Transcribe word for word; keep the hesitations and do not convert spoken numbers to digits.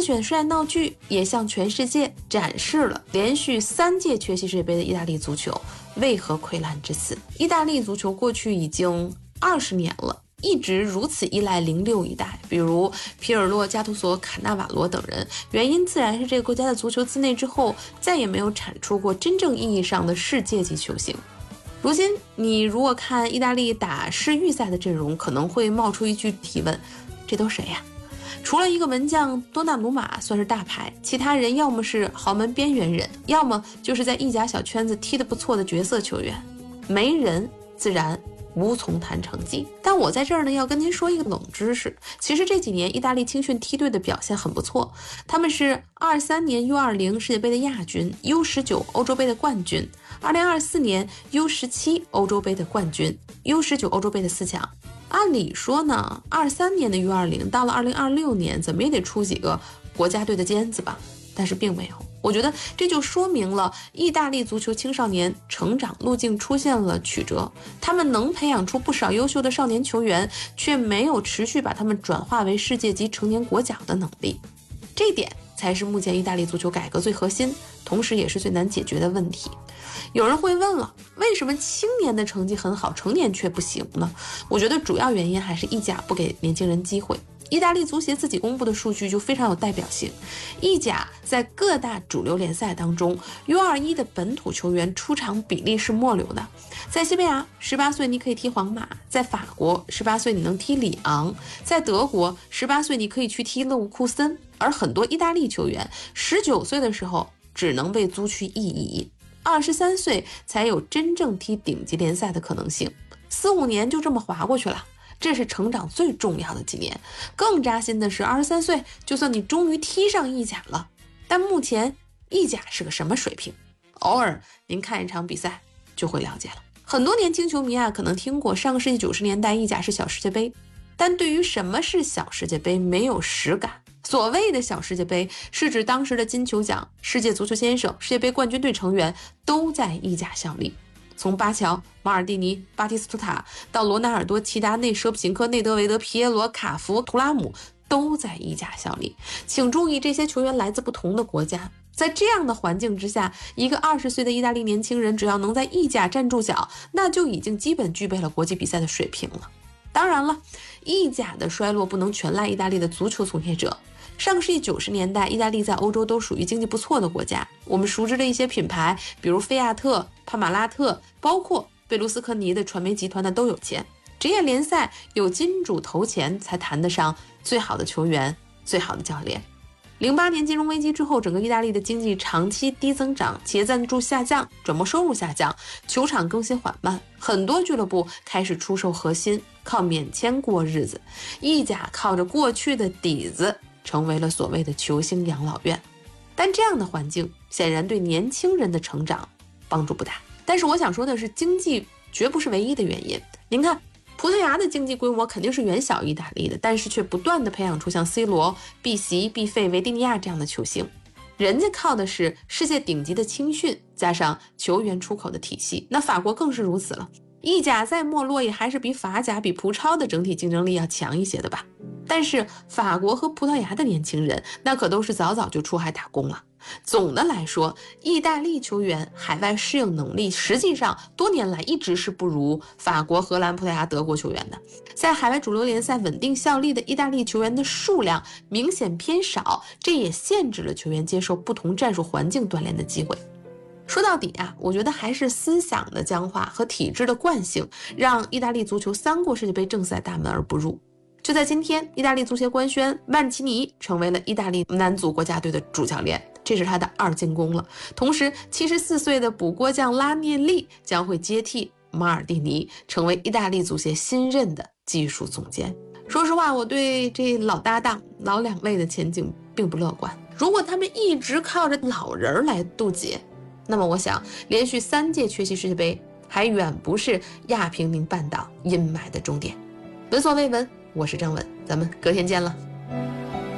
选帅闹剧也向全世界展示了连续三届缺席世界杯的意大利足球为何溃烂至此。意大利足球过去已经二十年了，一直如此依赖零六一代，比如皮尔洛、加图索、卡纳瓦罗等人，原因自然是这个国家的足球自内之后再也没有产出过真正意义上的世界级球星。如今你如果看意大利打世预赛的阵容，可能会冒出一句提问，这都谁呀？除了一个门将多纳鲁马算是大牌，其他人要么是豪门边缘人，要么就是在意甲小圈子踢得不错的角色球员，没人自然无从谈成绩。但我在这儿呢，要跟您说一个冷知识，其实这几年意大利青训梯队的表现很不错，他们是二三年 U 二十 世界杯的亚军， U 十九 欧洲杯的冠军，二零二四年 U 十七 欧洲杯的冠军， U 十九 欧洲杯的四强。按理说呢，二三年的 U 二十 到了二零二六年怎么也得出几个国家队的尖子吧，但是并没有。我觉得这就说明了意大利足球青少年成长路径出现了曲折，他们能培养出不少优秀的少年球员，却没有持续把他们转化为世界级成年国脚的能力。这一点才是目前意大利足球改革最核心，同时也是最难解决的问题。有人会问了，为什么青年的成绩很好，成年却不行呢？我觉得主要原因还是意甲不给年轻人机会。意大利足协自己公布的数据就非常有代表性，意甲在各大主流联赛当中 U 二十一 的本土球员出场比例是末流的。在西班牙十八岁你可以踢皇马，在法国十八岁你能踢里昂，在德国十八岁你可以去踢勒沃库森，而很多意大利球员十九岁的时候只能被租去意乙，二十三岁才有真正踢顶级联赛的可能性，四五年就这么划过去了。这是成长最重要的几年。更扎心的是，二十三岁就算你终于踢上意甲了，但目前意甲是个什么水平？偶尔您看一场比赛就会了解了。很多年轻球迷啊，可能听过上个世纪九十年代意甲是小世界杯，但对于什么是小世界杯没有实感。所谓的小世界杯是指当时的金球奖、世界足球先生、世界杯冠军队成员都在意甲效力。从巴乔、马尔蒂尼、巴蒂斯图塔到罗纳尔多、齐达内、舍甫琴科、内德维德、皮耶罗、卡福、图拉姆都在意甲效力。请注意，这些球员来自不同的国家。在这样的环境之下，一个二十岁的意大利年轻人只要能在意甲站住脚，那就已经基本具备了国际比赛的水平了。当然了，意甲的衰落不能全赖意大利的足球从业者。上个世纪九十年代，意大利在欧洲都属于经济不错的国家。我们熟知的一些品牌，比如菲亚特、帕马拉特，包括贝卢斯科尼的传媒集团的都有钱。职业联赛有金主投钱，才谈得上最好的球员、最好的教练。零八年金融危机之后，整个意大利的经济长期低增长，企业赞助下降，转播收入下降，球场更新缓慢，很多俱乐部开始出售核心，靠免签过日子。意甲靠着过去的底子成为了所谓的球星养老院，但这样的环境显然对年轻人的成长帮助不大。但是我想说的是，经济绝不是唯一的原因。您看，葡萄牙的经济规模肯定是远小意大利的，但是却不断的培养出像 C 罗、毕席、毕费、维蒂尼亚这样的球星。人家靠的是世界顶级的青训，加上球员出口的体系，那法国更是如此了。意甲再没落，也还是比法甲、比葡超的整体竞争力要强一些的吧。但是法国和葡萄牙的年轻人那可都是早早就出海打工了。总的来说，意大利球员海外适应能力实际上多年来一直是不如法国、荷兰、葡萄牙、德国球员的。在海外主流联赛稳定效力的意大利球员的数量明显偏少，这也限制了球员接受不同战术环境锻炼的机会。说到底啊，我觉得还是思想的僵化和体制的惯性，让意大利足球三过世界杯正赛大门而不入。就在今天，意大利足协官宣曼奇尼成为了意大利男足国家队的主教练，这是他的二进宫了。同时七十四岁的补锅匠拉涅利将会接替马尔蒂尼，成为意大利足协新任的技术总监。说实话，我对这老搭档老两位的前景并不乐观。如果他们一直靠着老人来渡劫，那么我想连续三届缺席世界杯还远不是亚平宁半岛阴霾的终点。闻所未闻，我是郑文，咱们隔天见了。